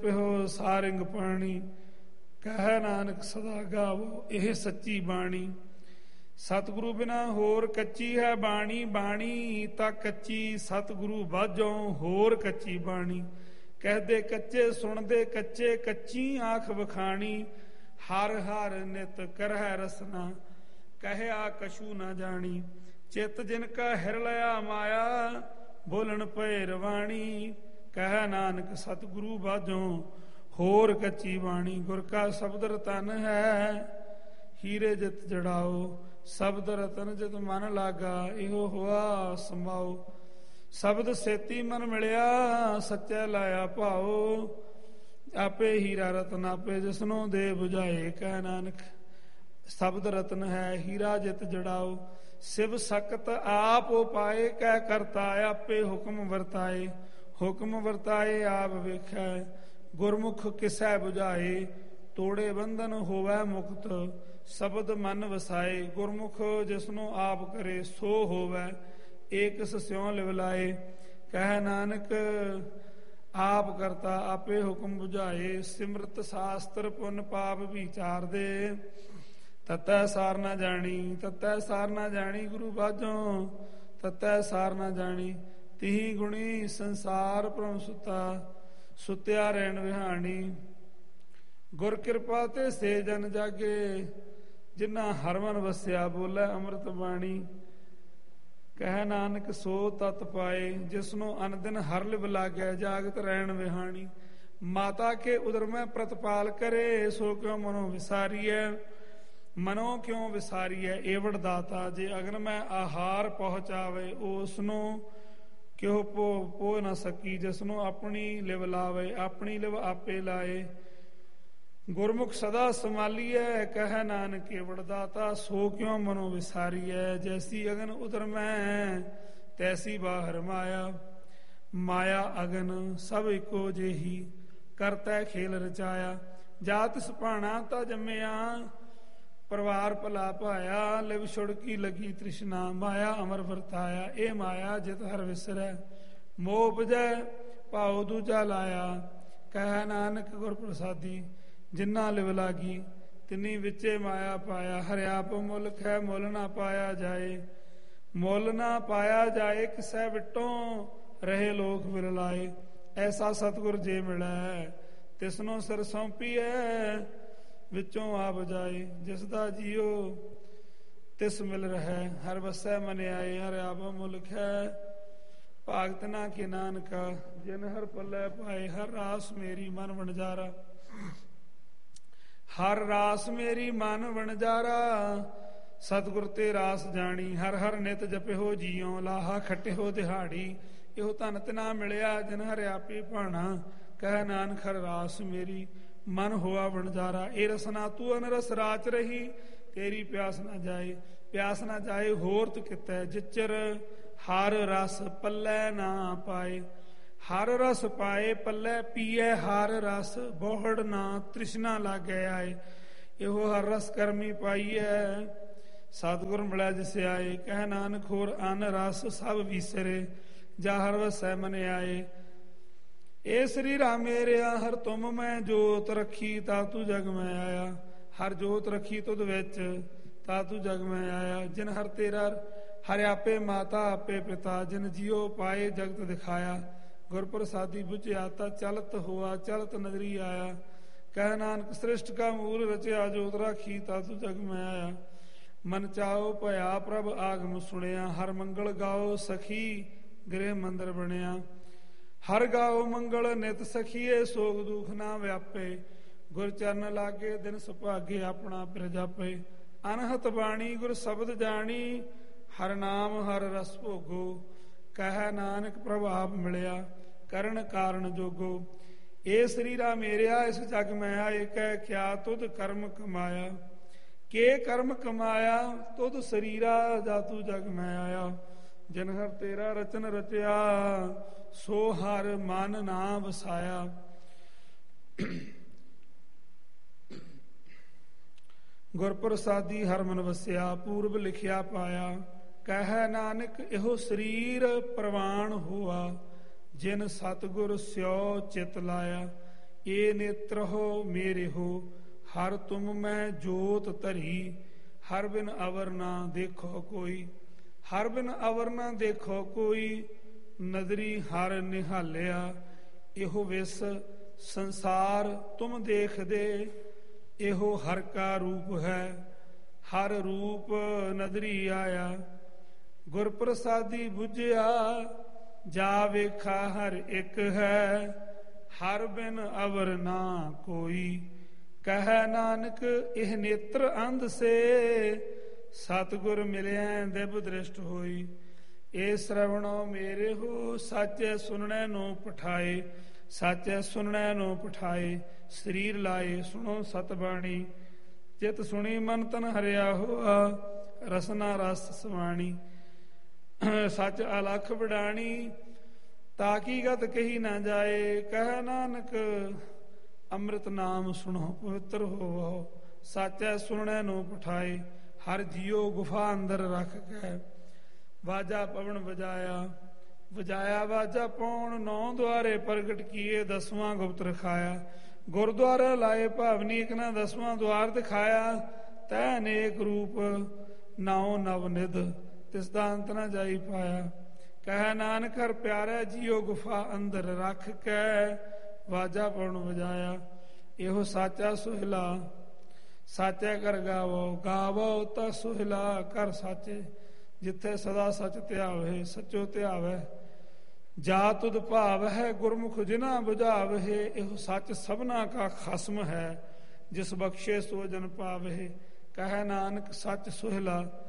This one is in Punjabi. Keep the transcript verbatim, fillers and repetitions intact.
ਪਿਓ ਸਾਰਿੰਗ ਪਾਣੀ, ਕਹਿ ਨਾਨਕ ਸਦਾ ਗਾਵੋ ਇਹ ਸੱਚੀ ਬਾਣੀ। ਸਤਿਗੁਰੂ ਬਿਨਾ ਹੋਰ ਕੱਚੀ ਹੈ ਬਾਣੀ, ਬਾਣੀ ਤਾਂ ਕੱਚੀ ਸਤਿਗੁਰੂ ਬਾਝੋਂ ਹੋਰ ਕੱਚੀ ਬਾਣੀ। ਕਹਦੇ ਕੱਚੇ ਸੁਣਦੇ ਕੱਚੇ, ਕੱਚੀ ਆਖ ਵਖਾਣੀ। ਹਰ ਹਰ ਨਿਤ ਕਰਹਿ ਰਸਨਾ, ਕਹਿਆ ਕਛੂ ਨਾ ਜਾਣੀ। ਚਿਤ ਜਿਨ ਕਾ ਹਿਰ ਲਿਆ ਮਾਇਆ, ਬੋਲਣ ਪਏ ਰਵਾਣੀ। ਕਹਿ ਨਾਨਕ ਸਤਿਗੁਰੂ ਬਾਝੋਂ ਹੋਰ ਕੱਚੀ ਬਾਣੀ। ਗੁਰ ਕਾ ਸ਼ਬਦ ਰਤਨ ਹੈ, ਹੀਰੇ ਜਿਤ ਜੜਾਓ। ਸ਼ਬਦ ਰਤਨ ਜਿਤ ਮਨ ਲਾਗਾ, ਇਹੋ ਹੋਆ ਸਮਾਓ। ਸ਼ਬਦ ਸੇਤੀ ਮਨ ਮਿਲਿਆ, ਸੱਚੇ ਲਾਇਆ ਭਾਓ। ਆਪੇ ਹੀਰਾ ਰਤਨ ਆਪੇ ਜਿਸਨੋਂ ਦੇ 부ਝਾਏ। ਕਹਿ ਨਾਨਕ ਸ਼ਬਦ ਰਤਨ ਹੈ, ਹੀਰਾ ਜਿਤ ਜੜਾਓ। ਸਿਵ ਸਕਤ ਆਪ ਉਪਾਏ, ਕਹਿ ਕਰਤਾ ਆਪੇ ਹੁਕਮ ਵਰਤਾਏ। ਹੁਕਮ ਵਰਤਾਏ ਆਪ ਵੇਖੈ, ਗੁਰਮੁਖ ਕਿਸੈ 부ਝਾਏ। ਤੋੜੇ ਬੰਧਨ ਹੋਵੈ ਮੁਕਤ, ਸ਼ਬਦ ਮਨ ਵਸਾਏ। ਗੁਰਮੁਖ ਜਿਸਨੂੰ ਆਪ ਕਰੇ ਸੋ ਹੋਵੈ, ਏਕਸ ਸਿਉ ਲਿਵ ਲਾਏ। ਕਹਿ ਨਾਨਕ ਆਪ ਕਰਤਾ ਆਪੇ ਹੁਕਮ 부ਝਾਏ। ਸਿਮਰਤ ਸ਼ਾਸਤਰ ਪੁੰਨ ਪਾਪ ਵਿਚਾਰਦੇ, ਤਤੈ ਸਾਰ ਨਾ ਜਾਣੀ। ਤਤੈ ਸਾਰ ਨਾ ਜਾਣੀ ਗੁਰੂ ਬਾਝੋਂ, ਤਤੈ ਸਾਰ ਨਾ ਜਾਣੀ। ਤਿਹੀ ਗੁਣੀ ਸੰਸਾਰ ਭ੍ਰਮ ਸੁਤਾ, ਸੁਤਿਆ ਰਹਿਣ ਵਿਹਾਣੀ। ਗੁਰ ਕਿਰਪਾ ਤੇ ਸੇ ਜਨ ਜਾਗੇ, ਜਿਨ੍ਹਾਂ ਹਰਮਨ ਵਸਿਆ ਬੋਲੇ ਅੰਮ੍ਰਿਤ ਬਾਣੀ। ਕਹਿ ਨਾਨਕ ਸੋ ਤਤ ਪਾਏ, ਜਿਸਨੂੰ ਅਨਦਿਨ ਹਰ ਲਿਵ ਲਾਗੈ, ਜਾਗਤ ਰਹਿਣ ਵਿਹਾਣੀ। ਮਾਤਾ ਕੇ ਉਦਰ ਮੈਂ ਪ੍ਰਤਪਾਲ ਕਰੇ, ਸੋ ਕਿਉ ਮਨੋ ਵਿਸਾਰੀਐ। ਮਨੋ ਕਿਉ ਵਿਸਾਰੀਐ ਏਵੜ ਦਾਤਾ, ਜੇ ਅਗਨ ਮੈਂ ਆਹਾਰ ਪਹੁੰਚਾਵੇ। ਉਸਨੂੰ ਕਿਉ ਪੋ ਪੋ ਨਾ ਸਕੀ, ਜਿਸਨੂੰ ਆਪਣੀ ਲਿਵ ਲਾਵੇ। ਆਪਣੀ ਲਿਵ ਆਪੇ ਲਾਏ, ਗੁਰਮੁਖ ਸਦਾ ਸੰਭਾਲੀਐ। ਕਹਿ ਨਾਨਕ ਏਵੜ ਦਾਤਾ, ਸੋ ਕਿਉ ਮਨੋ ਵਿਸਾਰੀਐ। ਜੈਸੀ ਅਗਨ ਉਦਰ ਮੈਂ, ਤੈਸੀ ਬਾਹਰ ਮਾਇਆ। ਮਾਇਆ ਅਗਨ ਸਭ ਇੱਕੋ ਜਿਹੀ, ਕਰਤੈ ਖੇਲ ਰਚਾਇਆ। ਜਾਤ ਸੁਭਾਣਾ ਤਾਂ ਜੰਮਿਆ, ਪਰਿਵਾਰ ਭਲਾ ਪਾਇਆ। ਲਿਵ ਛੁੜਕੀ ਲੱਗੀ ਤ੍ਰਿਸ਼ਨਾ, ਮਾਇਆ ਅਮਰ ਵਰਤਾਇਆ। ਇਹ ਮਾਇਆ ਜਿਤ ਹਰ ਵਿਸਰੈ, ਮੋਹ ਉਪਜੈ ਭਾਉ ਦੂਜਾ ਲਾਇਆ। ਕਹਿ ਨਾਨਕ ਗੁਰ ਪ੍ਰਸਾਦੀ, ਜਿੰਨਾ ਲਿਵ ਲਾਗੀ ਤਿਨੀ ਵਿੱਚੇ ਮਾਇਆ ਪਾਇਆ। ਹਰਿਆਪ ਮੁਲਕ ਹੈ ਮੁੱਲ ਨਾ ਪਾਇਆ ਜਾਏ, ਮੁੱਲ ਨਾ ਪਾਇਆ ਜਾਏ। ਕਿਸੈ ਵਿਟੋਂ ਰਹੇ ਲੋਕ ਵਿਲ ਲਾਏ। ਐਸਾ ਸਤਿਗੁਰ ਜੇ ਮਿਲੈ, ਤਿਸਨੋਂ ਸਿਰ ਸੌਂਪੀਐ, ਵਿੱਚੋਂ ਆਪ ਜਾਏ। ਜਿਸ ਦਾ ਜੀਓ ਤਿਸ ਮਿਲ ਰਹਿ, ਹਰ ਵਸੈ ਮਨ ਆਏ। ਹਰ ਆਪ ਮੁਲਕ ਹੈ ਭਾਗਤ ਨਾ ਕੇ ਨਾਨਕਾ, ਜਿਨ ਹਰ ਪੱਲੇ ਪਾਏ। ਹਰ ਰਾਸ ਮੇਰੀ ਮਨ ਵਣਜਾਰਾ, ਹਰ ਰਾਸ ਮੇਰੀ ਮਨ ਵਣਜਾਰਾ। ਸਤਿਗੁਰ ਤੇ ਰਾਸ ਜਾਣੀ, ਹਰ ਹਰ ਨਿਤ ਜਪਿਓ ਜੀਉ। ਲਾਹਾ ਖਟਿਓ ਦਿਹਾੜੀ, ਇਹੋ ਧਨ ਤਿਨਾ ਮਿਲਿਆ, ਜਿਨ ਹਰ ਆਪੇ ਭਾਣਾ। ਕਹਿ ਨਾਨਕ ਹਰ ਰਾਸ ਮੇਰੀ ਮਨ ਹੋਆ ਵਣਜਾਰਾ। ਇਹ ਰਸਨਾ ਤੂੰ ਅਨਰਸ ਰਾਚ ਰਹੀ, ਤੇਰੀ ਪਿਆਸ ਨਾ ਜਾਏ। ਪਿਆਸ ਨਾ ਜਾਏ ਹੋਰਤ ਕਿਤੈ, ਜਿਚਰ ਹਰ ਰਸ ਪੱਲੇ ਨਾ ਪਾਏ। ਹਰ ਰਸ ਪਾਏ ਪੱਲੇ ਪੀਏ, ਹਰ ਰਸ ਬੋਹੜ ਨਾ ਤ੍ਰਿਸ਼ਨਾ ਲਾਗੇ ਆਏ। ਇਹੋ ਹਰ ਰਸ ਕਰਮੀ ਪਾਈਐ, ਸਤਿਗੁਰ ਮਿਲਿਆ ਜਿਸ ਆਏ। ਕਹਿ ਨਾਨਕ ਹੋਰ ਅਨ ਰਸ ਸਭ ਵੀਸਰੇ, ਜਾ ਹਰ ਵਸੈ ਮਨ ਆਏ। ਏ ਸਰੀਰਾ ਮੇਰਿਆ ਹਰ ਤੁਮ ਮੈਂ ਜੋਤ ਰੱਖੀ, ਤਾ ਤੂੰ ਜਗ ਮੈਂ ਆਇਆ। ਹਰ ਜੋਤ ਰੱਖੀ ਤੁਧ ਵਿੱਚ, ਤਾ ਤੂੰ ਜਗ ਮੈਂ ਆਇਆ। ਜਿਨ ਹਰ ਤੇਰਾ ਹਰ ਆਪੇ ਮਾਤਾ ਆਪੇ ਪਿਤਾ, ਜਿਨ ਜੀਓ ਪਾਏ ਜਗਤ ਦਿਖਾਇਆ। ਗੁਰ ਪ੍ਰਸਾਦੀ ਬੁਝਿਆ ਤਾ ਚਲਤ ਹੋਆ, ਚਲਤ ਨਜ਼ਰੀ ਆਇਆ। ਕਹਿ ਨਾਨਕ ਸ੍ਰਿਸ਼ਟ ਕਾ ਮੂਲ ਰਚਿਆ, ਜੋਤ ਰਾਖੀ ਤਾ ਤੂੰ ਜਗ ਮੈਂ ਆਇਆ। ਮਨ ਚਾਓ ਭਇਆ ਪ੍ਰਭ ਆਗਮ ਸੁਣਿਆ, ਹਰ ਮੰਗਲ ਗਾਓ ਸਖੀ ਗ੍ਰਹਿ ਮੰਦਰ ਬਣਿਆ। ਹਰ ਗਾਓ ਮੰਗਲ ਨਿਤ ਸਖੀਏ, ਸੋਗ ਦੁਖ ਨਾ ਵਿਆਪੇ। ਗੁਰ ਚਰਨ ਲਾਗੇ ਦਿਨ ਸੁਭਾਗੇ, ਆਪਣਾ ਪਿਰ ਜਾਪੇ। ਅਨਹਤ ਬਾਣੀ ਗੁਰ ਸ਼ਬਦ ਜਾਣੀ, ਹਰ ਨਾਮ ਹਰ ਰਸ ਭੋਗੋ। ਕਹਿ ਨਾਨਕ ਪ੍ਰਭਾਵ ਮਿਲਿਆ, ਕਰਨ ਕਾਰਨ ਜੋਗੋ। ਇਹ ਸਰੀਰਾ ਮੇਰਿਆ ਇਸ ਜਗ ਮੈਂ ਆਏ, ਕਹਿ ਕਿਆ ਤੁਧ ਕਰਮ ਕਮਾਇਆ। ਕੇ ਕਰਮ ਕਮਾਇਆ ਤੁਧ ਸਰੀਰਾ, ਜਾ ਤੂੰ ਜਗ ਮੈਂ ਆਇਆ। ਜਿਨ ਹਰ ਤੇਰਾ ਰਚਨ ਰਚਿਆ, ਸੋ ਹਰ ਮਨ ਨਾ ਵਸਾਇਆ। ਗੁਰ ਪ੍ਰਸਾਦੀ ਹਰ ਮਨ ਵਸਿਆ, ਪੂਰਬ ਲਿਖਿਆ ਪਾਇਆ। ਕਹਿ ਨਾਨਕ ਇਹੋ ਸਰੀਰ ਪ੍ਰਵਾਨ ਹੋਆ, ਜਿਨ ਸਤਿਗੁਰ ਸਿਓ ਚਿਤ ਲਾਇਆ। ਏ ਨੇਤਰ ਹੋ ਮੇਰੇ ਹੋ, ਹਰ ਤੁਮ ਮੈਂ ਜੋਤ ਧਰੀ, ਹਰ ਬਿਨ ਅਵਰ ਨਾ ਦੇਖੋ ਕੋਈ, ਹਰ ਬਿਨ ਅਵਰ ਨਾ ਦੇਖੋ ਕੋਈ, ਨਦਰੀ ਹਰ ਨਿਹਾਲਿਆ। ਇਹੋ ਵਿਸ ਸੰਸਾਰ ਤੁਮ ਦੇਖਦੇ, ਇਹੋ ਹਰ ਕਾ ਰੂਪ ਹੈ, ਹਰ ਰੂਪ ਨਦਰੀ ਆਇਆ। ਗੁਰ ਪ੍ਰਸਾਦੀ ਬੁਝਿਆ, ਜਾ ਵੇਖਾ ਹਰ ਇੱਕ ਹੈ, ਹਰ ਬਿਨ ਅਵਰ ਨਾ ਕੋਈ। ਕਹਿ ਨਾਨਕ ਇਹ ਨੇਤਰ ਅੰਧ ਸੇ, ਸਤਿਗੁਰ ਮਿਲਿਆ ਦਿਵ ਦ੍ਰਿਸ਼ਟ ਹੋਈ। ਇਹ ਸ਼ਰਵਣੋ ਮੇਰੇ ਹੋ, ਸਾਚੈ ਸੁਣਨੈ ਨੂੰ ਪਠਾਏ, ਸਾਚੈ ਸੁਣਨੈ ਨੂੰ ਪਠਾਏ। ਸਰੀਰ ਲਾਏ ਸੁਣੋ ਸਤਬਾਣੀ, ਚਿਤ ਸੁਣੀ ਮਨ ਤਨ ਹਰਿਆ ਹੋਆ, ਰਸਨਾ ਰਸ ਸਮਾਣੀ। ਸੱਚ ਅਲਖ ਵਡਾਣੀ, ਤਾਕੀ ਗਤ ਕਹੀ ਨਾ ਜਾਏ। ਕਹਿ ਨਾਨਕ ਅੰਮ੍ਰਿਤ ਨਾਮ ਸੁਣੋ ਪਵਿੱਤਰ ਹੋਵੋ, ਸਾਚੈ ਸੁਣਨੈ ਨੂੰ ਪਠਾਏ। ਹਰ ਜੀਓ ਗੁਫਾ ਅੰਦਰ ਰੱਖ ਕੇ, ਵਾਜਾ ਪਵਨ ਵਜਾਇਆ, ਵਜਾਇਆ ਵਾਜਾ ਪੌਣ। ਨੌ ਦੁਆਰੇ ਪ੍ਰਗਟ ਕੀਏ, ਦਸਵਾਂ ਗੁਪਤ ਰਖਾਇਆ। ਗੁਰਦੁਆਰਾ ਲਾਏ ਭਾਵਨੀਕ ਨਾ, ਦਸਵਾਂ ਦੁਆਰ ਦਿਖਾਇਆ। ਤੈ ਅਨੇਕ ਰੂਪ ਨਾਉ ਨਵ ਨਿਧ, ਤਿਸ ਦਾ ਅੰਤ ਨਾ ਜਾਈ ਪਾਇਆ। ਕਹਿ ਨਾਨਕ ਹਰ ਪਿਆਰਾ ਜੀਓ ਗੁਫਾ ਅੰਦਰ ਰੱਖ ਕੇ, ਵਾਜਾ ਪਵਨ ਵਜਾਇਆ। ਇਹੋ ਸਾਚਾ ਸੁਹਿਲਾ, ਸਾਚੈ ਕਰ ਗਾਵੋ, ਗਾਵੋ ਤਾਂ ਸੁਹਿਲਾ ਕਰ ਸਾਚੇ। ਜਿੱਥੇ ਸਦਾ ਸੱਚ ਧਿਆਵੇ, ਸੱਚੋ ਧਿਆਵੇ। ਜਾ ਤੁਧ ਭਾਵ ਹੈ ਗੁਰਮੁਖ ਜਿਨਾ ਬੁਝਾਵਹਿ, ਇਹੋ ਸੱਚ ਸਭਨਾ ਕਾ ਖਸਮ ਹੈ, ਜਿਸ ਬਖਸ਼ੇ ਸੋ ਜਨ ਪਾਵਹਿ। ਕਹਿ ਨਾਨਕ ਸੱਚ ਸੁਹਿਲਾ,